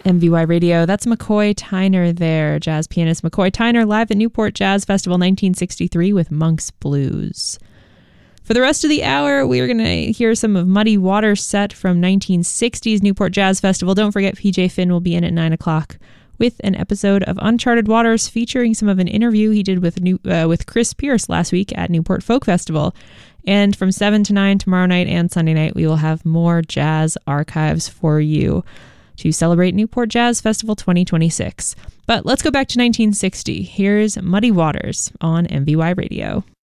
MVY Radio. That's McCoy Tyner there, jazz pianist McCoy Tyner, live at Newport Jazz Festival 1963 with Monk's Blues. For the rest of the hour, we are going to hear some of Muddy Waters' set from 1960's Newport Jazz Festival. Don't forget, PJ Finn will be in at 9 o'clock with an episode of Uncharted Waters featuring some of an interview he did with Chris Pierce last week at Newport Folk Festival. And from 7 to 9 tomorrow night and Sunday night, we will have more jazz archives for you to celebrate Newport Jazz Festival 2026. But let's go back to 1960. Here's Muddy Waters on MVY Radio.